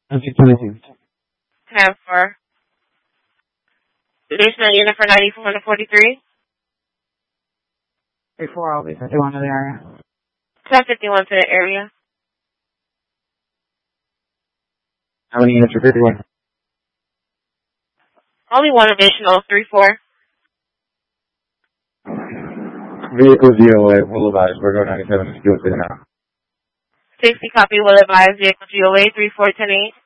10 for additional unit for 94 to 43. 34, I'll be 51 to the area. 1051 to the area. How many units are 51? Only one additional, 3-4. Vehicle GOA, will advise. We're going 97 to do it now. 60 copy, will advise. Vehicle GOA 3410-8.